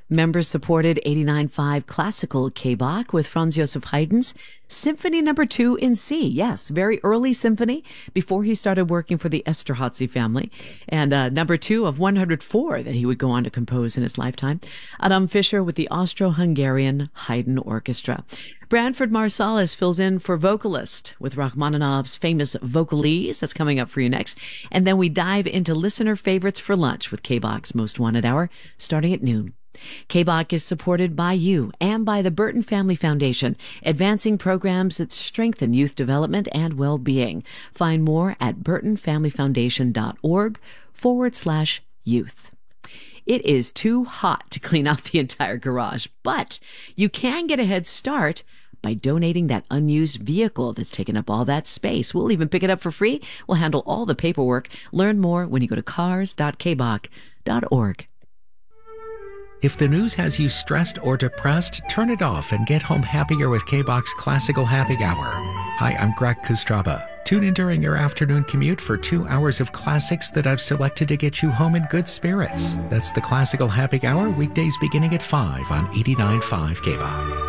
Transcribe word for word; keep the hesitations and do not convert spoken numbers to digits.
Member-supported eighty-nine point five classical K-Bach with Franz Joseph Haydn's Symphony Number Two in C. Yes, very early symphony before he started working for the Esterházy family, and uh, number two of one hundred four that he would go on to compose in his lifetime. Adam Fischer with the Austro-Hungarian Haydn Orchestra. Branford Marsalis fills in for vocalist with Rachmaninoff's famous Vocalese. That's coming up for you next. And then we dive into listener favorites for lunch with K-Bach's Most Wanted Hour, starting at noon. K-Bach is supported by you and by the Burton Family Foundation, advancing programs that strengthen youth development and well-being. Find more at burtonfamilyfoundation.org forward slash youth. It is too hot to clean out the entire garage, but you can get a head start by donating that unused vehicle that's taken up all that space. We'll even pick it up for free. We'll handle all the paperwork. Learn more when you go to cars dot k bach dot org. If the news has you stressed or depressed, turn it off and get home happier with K-Bach's Classical Happy Hour. Hi, I'm Greg Kostraba. Tune in during your afternoon commute for two hours of classics that I've selected to get you home in good spirits. That's the Classical Happy Hour, weekdays beginning at five on eighty-nine point five K-Bach.